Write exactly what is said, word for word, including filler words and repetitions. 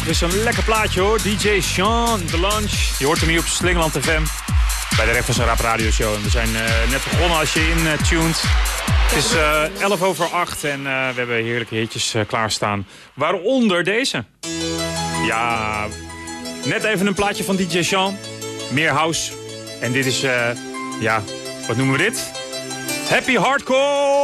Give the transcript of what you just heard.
nog eens een lekker plaatje hoor. D J Sean, The Lunch. Je hoort hem hier op Slingerland F M. Bij de Recht van zijn Rap Radio Show. En we zijn uh, net begonnen als je in uh, tuned. Het is uh, elf over acht en uh, we hebben heerlijke hitjes uh, klaarstaan. Waaronder deze. Ja, net even een plaatje van D J Sean. Meer house. En dit is, uh, ja, wat noemen we dit? Happy Hardcore!